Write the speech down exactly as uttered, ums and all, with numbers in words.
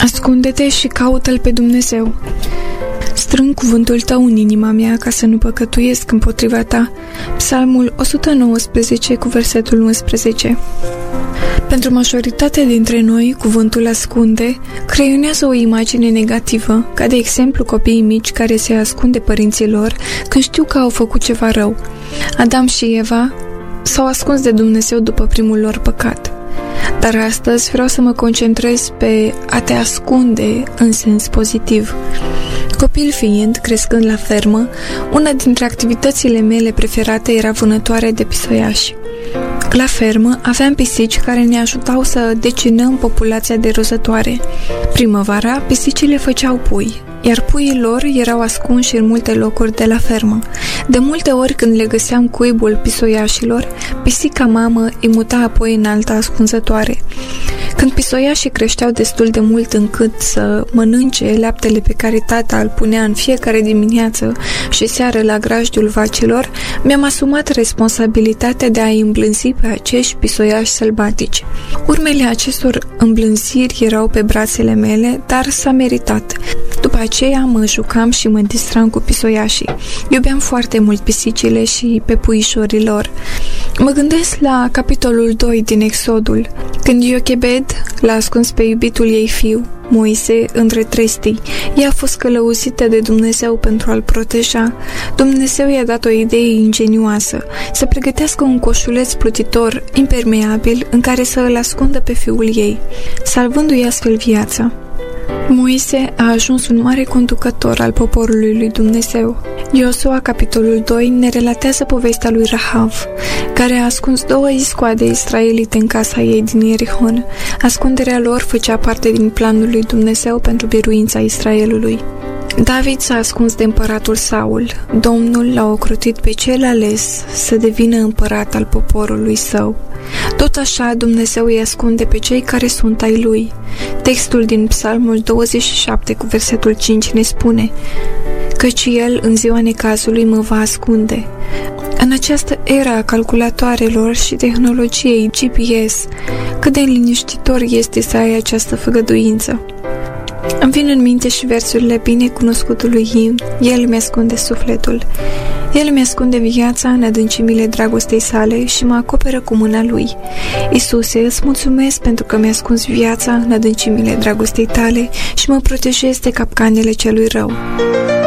Ascunde-te și caută-L pe Dumnezeu. Strâng cuvântul Tău în inima mea ca să nu păcătuiesc împotriva Ta. Psalmul o sută nouăsprezece cu versetul unsprezece. Pentru majoritatea dintre noi, cuvântul ascunde creionează o imagine negativă, ca de exemplu copiii mici care se ascund de părinții lor când știu că au făcut ceva rău. Adam și Eva s-au ascuns de Dumnezeu după primul lor păcat. Dar astăzi vreau să mă concentrez pe a te ascunde în sens pozitiv. Copil fiind, crescând la fermă, una dintre activitățile mele preferate era vânătoarea de pisoiași. La fermă aveam pisici care ne ajutau să decinăm populația de rozătoare. Primăvara, pisicile făceau pui, iar puii lor erau ascunși în multe locuri de la fermă. De multe ori când le găseam cuibul pisoiașilor, pisica mamă îi muta apoi în alta ascunzătoare. Când pisoiașii creșteau destul de mult încât să mănânce laptele pe care tata îl punea în fiecare dimineață și seară la grajdul vacilor, mi-am asumat responsabilitatea de a-i îmblânzi pe acești pisoiași sălbatici. Urmele acestor îmblânziri erau pe brațele mele, dar s-a meritat. După aceea mă jucam și mă distram cu pisoiașii. Iubeam foarte mult pisicile și pe puișorii lor. Mă gândesc la capitolul doi din Exodul, când Iochebed l-a ascuns pe iubitul ei fiu, Moise, între trestii. Ea a fost călăuzită de Dumnezeu pentru a-l proteja. Dumnezeu i-a dat o idee ingenioasă, să pregătească un coșuleț plutitor, impermeabil, în care să îl ascundă pe fiul ei, salvându-i astfel viața. Moise a ajuns un mare conducător al poporului lui Dumnezeu. Iosua, capitolul doi, ne relatează povestea lui Rahav, care a ascuns două iscoade israelite în casa ei din Ierihon. Ascunderea lor făcea parte din planul lui Dumnezeu pentru biruința Israelului. David s-a ascuns de împăratul Saul. Domnul l-a ocrotit pe cel ales să devină împărat al poporului său. Tot așa Dumnezeu îi ascunde pe cei care sunt ai Lui. Textul din Psalmul douăzeci și șapte cu versetul cinci ne spune: căci El în ziua necazului mă va ascunde. În această era a calculatoarelor și tehnologiei G P S, cât de liniștitor este să ai această făgăduință. Îmi vin în minte și versurile binecunoscutului imn: El mi-ascunde sufletul. El mi-ascunde viața în adâncimile dragostei sale și mă acoperă cu mâna Lui. Iisuse, îți mulțumesc pentru că mi-a ascuns viața în adâncimile dragostei tale și mă protejezi de capcanele celui rău.